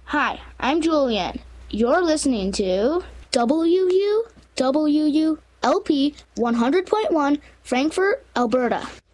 Hi, I'm Julian. You're listening to WULP 100.1 Frankfurt, Alberta.